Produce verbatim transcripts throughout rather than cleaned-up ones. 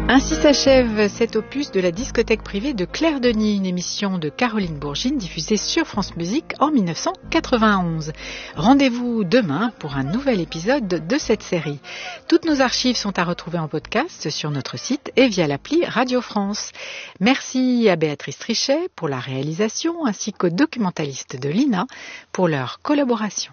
Ainsi s'achève cet opus de la discothèque privée de Claire Denis, une émission de Caroline Bourgine diffusée sur France Musique en dix-neuf cent quatre-vingt-onze. Rendez-vous demain pour un nouvel épisode de cette série. Toutes nos archives sont à retrouver en podcast sur notre site et via l'appli Radio France. Merci à Béatrice Trichet pour la réalisation ainsi qu'aux documentalistes de l'I N A pour leur collaboration.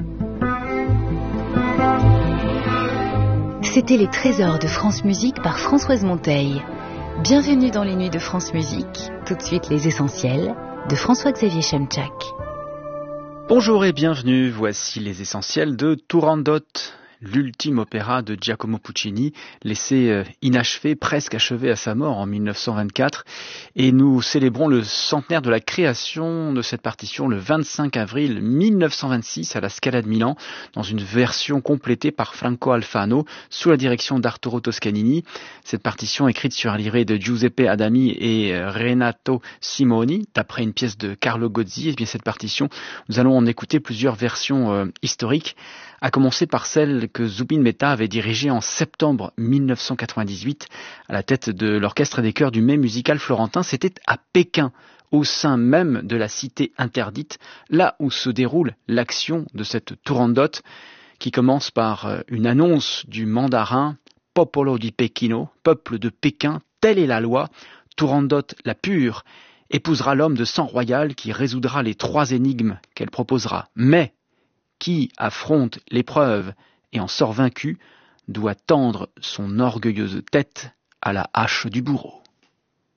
C'était les trésors de France Musique par Françoise Monteil. Bienvenue dans les nuits de France Musique. Tout de suite les essentiels de François-Xavier Chemchak. Bonjour et bienvenue, voici les essentiels de Turandot, l'ultime opéra de Giacomo Puccini, laissé euh, inachevé, presque achevé à sa mort en dix-neuf cent vingt-quatre. Et nous célébrons le centenaire de la création de cette partition le vingt-cinq avril mille neuf cent vingt-six à la Scala de Milan, dans une version complétée par Franco Alfano, sous la direction d'Arturo Toscanini. Cette partition, écrite sur un livret de Giuseppe Adami et euh, Renato Simoni, d'après une pièce de Carlo Gozzi, et bien cette partition, nous allons en écouter plusieurs versions euh, historiques, à commencer par celle que Zubin Mehta avait dirigée en septembre mille neuf cent quatre-vingt-dix-huit à la tête de l'orchestre des chœurs du Mai musical florentin. C'était à Pékin, au sein même de la cité interdite, là où se déroule l'action de cette Turandot, qui commence par une annonce du mandarin « Popolo di Pechino », peuple de Pékin, telle est la loi, Turandot la pure épousera l'homme de sang royal qui résoudra les trois énigmes qu'elle proposera. Mais qui affronte l'épreuve et en sort vaincu, doit tendre son orgueilleuse tête à la hache du bourreau.